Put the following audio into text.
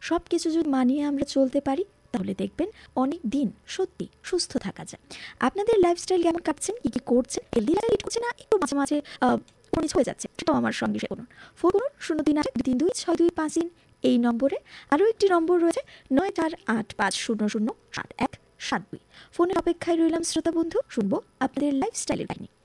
সব কিছু যদি মানিয়ে আমরা চলতে পারি তাহলে দেখবেন অনেক দিন সত্যি সুস্থ থাকা যায়। আপনাদের লাইফস্টাইল কেমন কাটছেন, কী কী করছেন, হেলদি লাইফ করছে না একটু মাঝে মাঝে কোনো হয়ে যাচ্ছে, সেটাও আমার সঙ্গে শেয়ার করুন। ফোন করুন 0382326253 এই নম্বরে। আরও একটি নম্বর রয়েছে 9485007172। ফোনের অপেক্ষায় রইলাম শ্রোতা বন্ধু, শুনবো আপনাদের লাইফস্টাইলের কাহিনী।